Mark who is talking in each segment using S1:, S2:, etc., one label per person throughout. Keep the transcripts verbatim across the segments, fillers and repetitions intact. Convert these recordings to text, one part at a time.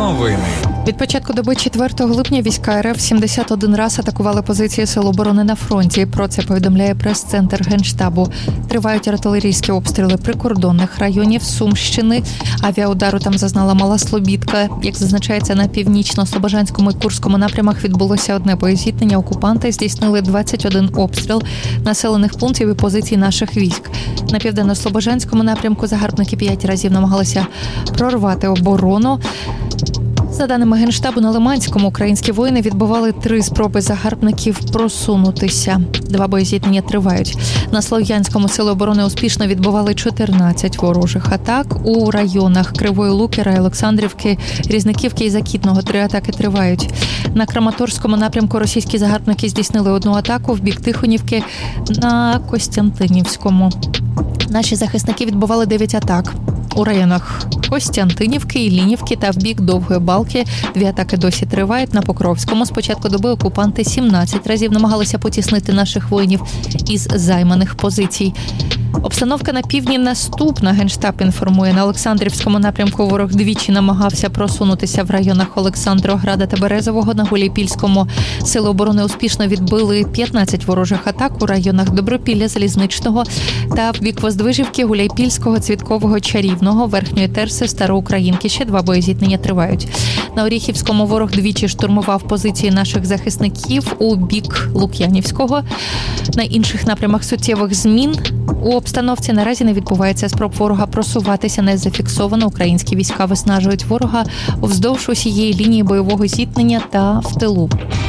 S1: Новини.
S2: Від початку доби четвертого липня війська РФ сімдесят один раз атакували позиції Сил оборони на фронті. Про це повідомляє прес-центр Генштабу. Тривають артилерійські обстріли прикордонних районів Сумщини. Авіаудару там зазнала Мала Слобідка. Як зазначається, на північно-слобожанському і Курському напрямах відбулося одне боєзіткнення. Окупанти здійснили двадцять один обстріл населених пунктів і позицій наших військ. На південно-слобожанському напрямку загарбники п'ять разів намагалися прорвати оборону. За даними Генштабу, на Лиманському українські воїни відбивали три спроби загарбників просунутися. Два боєзіткнення тривають. На Слов'янському сили оборони успішно відбивали чотирнадцять ворожих атак. У районах Кривої Лукера, Олександрівки, Різниківки і Закітного три атаки тривають. На Краматорському напрямку російські загарбники здійснили одну атаку в бік Тихонівки, на Костянтинівському. Наші захисники відбивали дев'ять атак. У районах Костянтинівки, Іллінівки та в бік Довгої Балки дві атаки досі тривають. На Покровському з початку доби окупанти сімнадцять разів намагалися потіснити наших воїнів із займаних позицій. Обстановка на півдні наступна. Генштаб інформує, на Олександрівському напрямку ворог двічі намагався просунутися в районах Олександрограда та Березового. На Гуляйпільському сили оборони успішно відбили п'ятнадцять ворожих атак у районах Добропілля, Залізничного та в бік Воздвижівки, Гуляйпільського, Цвіткового, Чарівного, Верхньої Терси, Староукраїнки. Ще два боєзіткнення тривають. На Оріхівському ворог двічі штурмував позиції наших захисників у бік Лук'янівського. На інших напрямах суттєвих змін у обстановці наразі не відбувається. Спроб ворога просуватися не зафіксовано. Українські війська виснажують ворога вздовж усієї лінії бойового зіткнення та в тилу.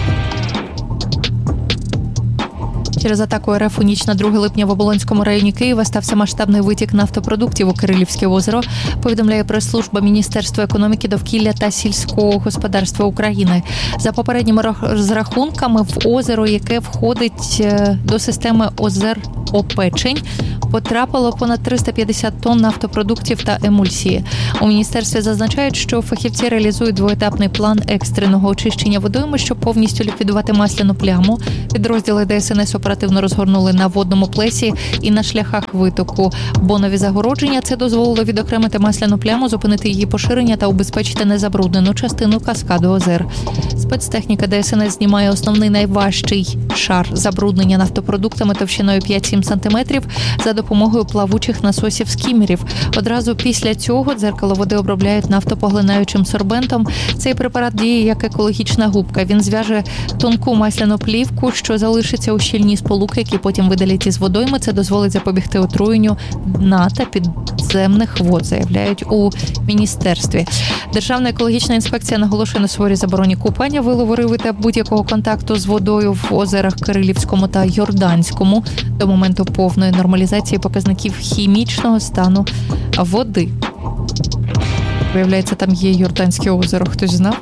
S2: Через атаку РФ у ніч на друге липня в Оболонському районі Києва стався масштабний витік нафтопродуктів у Кирилівське озеро, повідомляє прес-служба Міністерства економіки, довкілля та сільського господарства України. За попередніми розрахунками, в озеро, яке входить до системи озер Опечень, потрапило понад триста п'ятдесят тонн нафтопродуктів та емульсії. У міністерстві зазначають, що фахівці реалізують двоетапний план екстреного очищення водойми, щоб повністю ліквідувати масляну пляму. Підрозділи ДСНС оперативно розгорнули на водному плесі і на шляхах витоку бонові загородження. Це дозволило відокремити масляну пляму, зупинити її поширення та убезпечити незабруднену частину каскаду озер. Спецтехніка ДСНС знімає основний найважчий шар забруднення нафтопродуктами товщиною п'ять-сім сантиметрів за допомогою плавучих насосів-скімерів. Одразу після цього дзеркало води обробляють нафтопоглинаючим сорбентом. Цей препарат діє як екологічна губка. Він зв'яже тонку масляну плівку, що залишиться у щільній сполуки, які потім видалять із водойми. Це дозволить запобігти отруєнню дна та підземних вод, заявляють у міністерстві. Державна екологічна інспекція наголошує на суворій забороні купання, вилову риби та будь-якого контакту з водою в озерах Кирилівському та Йорданському до моменту повної нормалізації показників хімічного стану води. Виявляється, там є Йорданське озеро, хтось знав.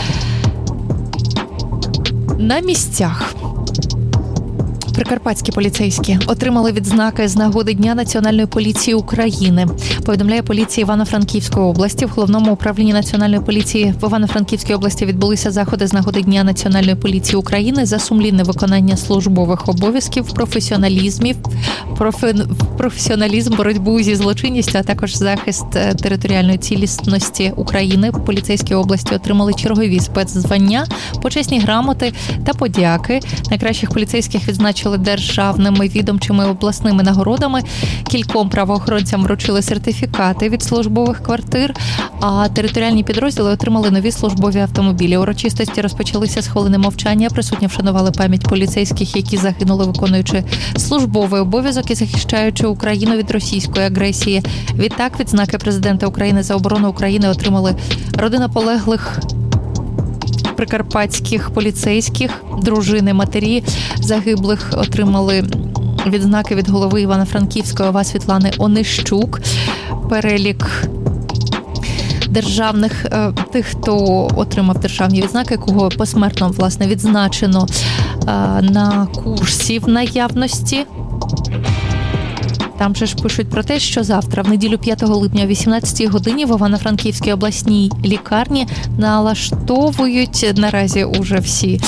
S2: На місцях. Прикарпатські поліцейські отримали відзнаки з нагоди Дня Національної поліції України. Повідомляє поліція Івано-Франківської області. В Головному управлінні Національної поліції в Івано-Франківській області відбулися заходи з нагоди Дня Національної поліції України за сумлінне виконання службових обов'язків, професіоналізмів, профі... професіоналізм, боротьбу зі злочинністю, а також захист територіальної цілісності України. Поліцейські області отримали чергові спецзвання, почесні грамоти та подяки. Найкращих поліцейських відзначили державними, відомчими, обласними нагородами. Кільком правоохоронцям вручили сертифікати від службових квартир, а територіальні підрозділи отримали нові службові автомобілі. Урочистості розпочалися з хвилини мовчання. Присутні вшанували пам'ять поліцейських, які загинули, виконуючи службовий обов'язок і захищаючи Україну від російської агресії. Відтак, відзнаки президента України за оборону України отримали родина полеглих прикарпатських поліцейських, дружини, матері загиблих отримали відзнаки від голови Івано-Франківської ОВА Світлани Онищук. Перелік державних, тих, хто отримав державні відзнаки, кого посмертно, власне, відзначено на курсі в наявності. Там же ж пишуть про те, що завтра, в неділю п'ятого липня о вісімнадцятій годині в Івано-Франківській обласній лікарні налаштовують наразі уже всі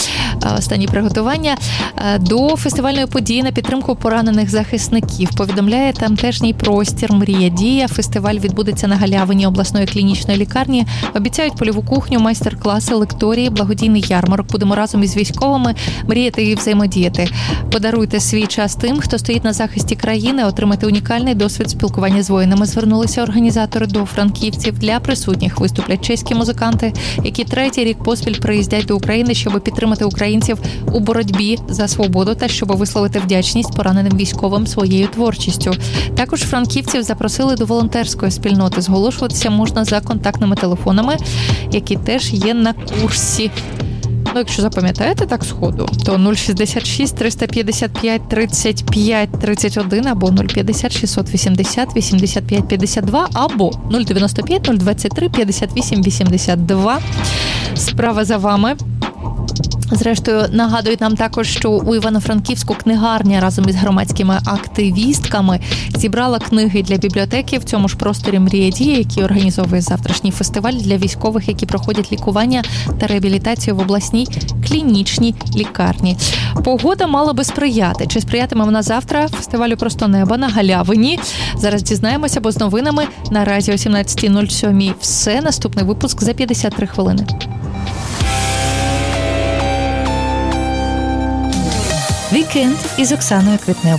S2: останні приготування до фестивальної події на підтримку поранених захисників. Повідомляє тамтешній простір «Мрія Дія». Фестиваль відбудеться на галявині обласної клінічної лікарні. Обіцяють польову кухню, майстер-класи, лекторії, благодійний ярмарок. Будемо разом із військовими мріяти і взаємодіяти. Подаруйте свій час тим, хто стоїть на захисті країни, отримати унікальний досвід спілкування з воїнами. Звернулися організатори до франківців. Для присутніх виступлять чеські музиканти, які третій рік поспіль приїздять до України, щоб підтримати українців у боротьбі за свободу та щоб висловити вдячність пораненим військовим своєю творчістю. Також франківців запросили до волонтерської спільноти. Зголошуватися можна за контактними телефонами, які теж є на курсі. Ну, якщо запам'ятаєте так сходу, то нуль шістдесят шість триста п'ятдесят п'ять тридцять п'ять тридцять один або нуль п'ятдесят шістсот вісімдесят вісімдесят п'ять п'ятдесят два або нуль дев'яносто п'ять нуль двадцять три п'ятдесят вісім вісімдесят два. Справа за вами. Зрештою, нагадують нам також, що у Івано-Франківську книгарня разом із громадськими активістками зібрала книги для бібліотеки в цьому ж просторі «Мрія Дія», який організовує завтрашній фестиваль для військових, які проходять лікування та реабілітацію в обласній клінічній лікарні. Погода мала би сприяти. Чи сприятиме вона завтра фестивалю «Просто неба» на галявині? Зараз дізнаємося, бо з новинами наразі о сімнадцята нуль сім все. Наступний випуск за п'ятдесят три хвилини.
S1: Вікенд із Оксаною Квітневою.